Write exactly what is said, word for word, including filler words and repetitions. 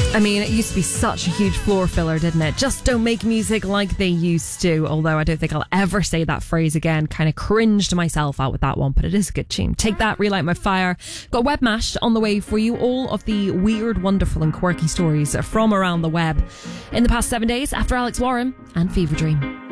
I mean, it used to be such a huge floor filler, didn't it? Just don't make music like they used to. Although I don't think I'll ever say that phrase again. Kind of cringed myself out with that one, but it is a good tune. Take that, Relight My Fire. Got Web Mashed on the way for you. All of the weird, wonderful and quirky stories from around the web in the past seven days after Alex Warren and Fever Dream.